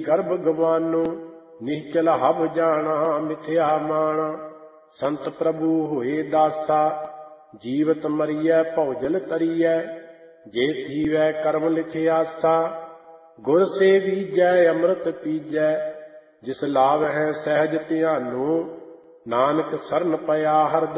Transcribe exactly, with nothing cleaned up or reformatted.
ਗਰਭ ਗਵਾਨੋ, ਨਿਹਚਲ ਹਬ ਜਾਣਾ ਮਿਥਿਆ ਮਾਣਾ। ਸੰਤ ਪ੍ਰਭੂ ਹੋਏ ਦਾਸਾ, ਜੀਵਤ ਮਰੀਐ ਭਉਜਲ ਤਰੀਐ। ਜੇ ਥੀਵੈ ਕਰਮ ਲਿਖਿਆਸਾ, ਗੁਰ ਸੇ ਬੀਜੈ ਅੰਮ੍ਰਿਤ ਪੀਜੈ। ਜਿਸ ਲਾਵਹਿ ਸਹਿਜ ਧਿਆਨੋ, ਨਾਨਕ ਸਰਨ ਪਿਆ ਹਰਦਿ